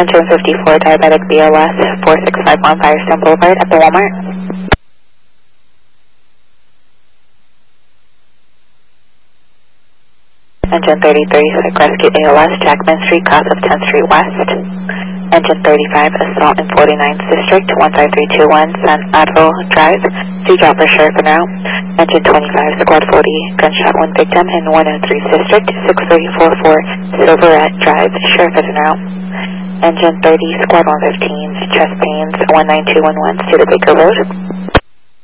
Engine 54, diabetic BLS, 4651 Firestone Boulevard at the Walmart. Engine 33, Quick Rescue ALS, Jackman Street, Gossip 10th Street West. Engine 35, Assault in 49th District, 15321 San Adolfo Drive. See job for Sheriff and now. Engine 25, Squad 40, gunshot wound victim in 103th District, 6344 Silverette Drive, Sheriff is now. Engine 30, Squad 115, chest pains, 19211, Studebaker Road.